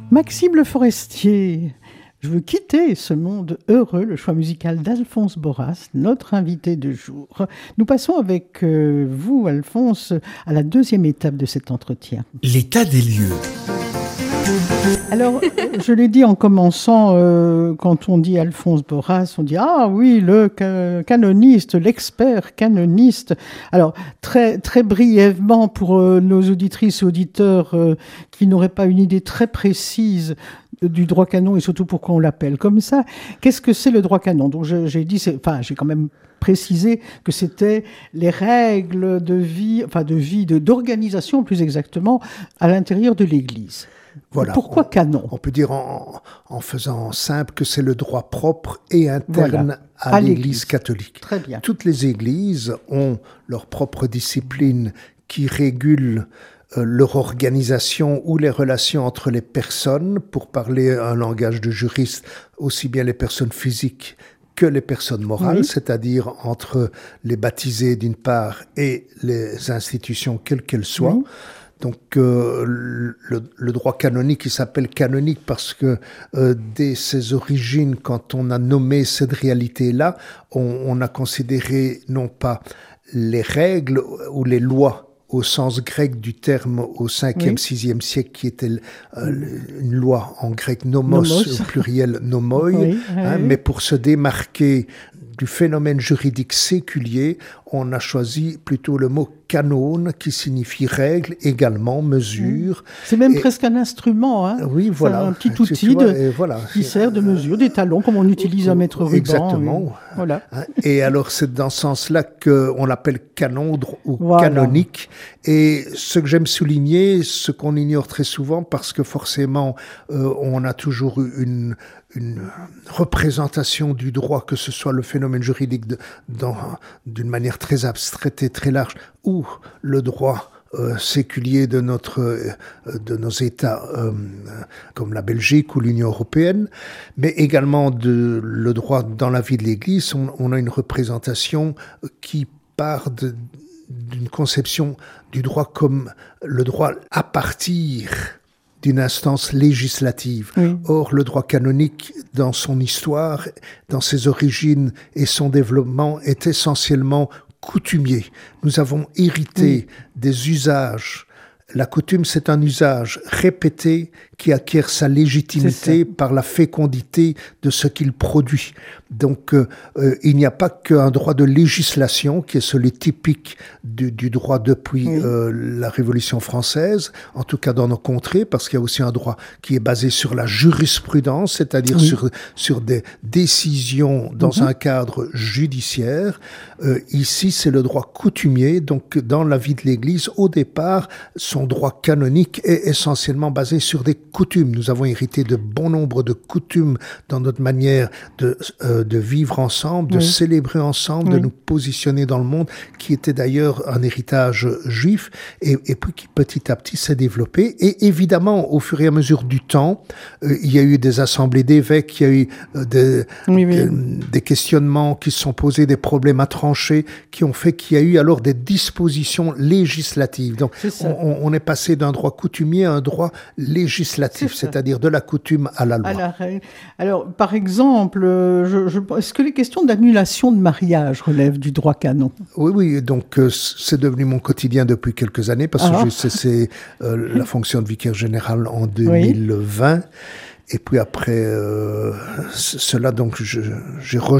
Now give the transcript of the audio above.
Maxime Le Forestier, je veux quitter ce monde heureux, le choix musical d'Alphonse Borras, notre invité de jour. Nous passons avec vous, Alphonse, à la deuxième étape de cet entretien. L'état des lieux. Alors, je l'ai dit en commençant, quand on dit Alphonse Borras, on dit « Ah oui, le canoniste, l'expert canoniste ». Alors, très, très brièvement, pour nos auditrices et auditeurs qui n'auraient pas une idée très précise du droit canon et surtout pourquoi on l'appelle comme ça, qu'est-ce que c'est le droit canon ? Donc, j'ai quand même précisé que c'était les règles d'organisation plus exactement, à l'intérieur de l'Église. Voilà. Pourquoi canon ? On peut dire en faisant simple que c'est le droit propre et interne à l'Église catholique. Très bien. Toutes les églises ont leur propre discipline qui régule leur organisation ou les relations entre les personnes, pour parler un langage de juriste, aussi bien les personnes physiques que les personnes morales, c'est-à-dire entre les baptisés d'une part et les institutions quelles qu'elles soient. Oui. Donc le droit canonique, il s'appelle canonique parce que dès ses origines, quand on a nommé cette réalité-là, on a considéré non pas les règles ou les lois au sens grec du terme au 5e, 6e siècle, qui était une loi en grec nomos. Au pluriel nomoi, mais pour se démarquer du phénomène juridique séculier, on a choisi plutôt le mot canon, qui signifie règle, également mesure. C'est même presque un instrument, hein. Oui, voilà. C'est un petit outil qui sert de mesure, des talons, comme on utilise un mètre ruban. Exactement. Voilà. Et alors, c'est dans ce sens-là qu'on l'appelle canon ou canonique. Et ce que j'aime souligner, ce qu'on ignore très souvent, parce que forcément, on a toujours eu une représentation du droit, que ce soit le phénomène juridique d'une manière très abstraite et très large, ou le droit séculier de nos États comme la Belgique ou l'Union européenne, mais également le droit dans la vie de l'Église. On a une représentation qui part d'une conception du droit comme le droit à partir d'une instance législative. Oui. Or, le droit canonique, dans son histoire, dans ses origines et son développement, est essentiellement coutumier. Nous avons hérité des usages. La coutume, c'est un usage répété qui acquiert sa légitimité par la fécondité de ce qu'il produit. Donc, il n'y a pas qu'un droit de législation, qui est celui typique du droit depuis la Révolution française, en tout cas dans nos contrées, parce qu'il y a aussi un droit qui est basé sur la jurisprudence, c'est-à-dire sur des décisions dans un cadre judiciaire. Ici, c'est le droit coutumier. Donc, dans la vie de l'Église, au départ, son droit canonique est essentiellement basé sur des coutumes. Nous avons hérité de bon nombre de coutumes dans notre manière de vivre ensemble, de célébrer ensemble, de nous positionner dans le monde, qui était d'ailleurs un héritage juif, et puis qui petit à petit s'est développé. Et évidemment, au fur et à mesure du temps, il y a eu des assemblées d'évêques, il y a eu des questionnements qui se sont posés, des problèmes à trancher, qui ont fait qu'il y a eu alors des dispositions législatives. Donc, on est passé d'un droit coutumier à un droit législatif, c'est-à-dire de la coutume à la loi. Alors, par exemple, est-ce que les questions d'annulation de mariage relèvent du droit canon ? Oui, donc c'est devenu mon quotidien depuis quelques années, parce que j'ai cessé la fonction de vicaire général en 2020. Et puis après cela, donc j'ai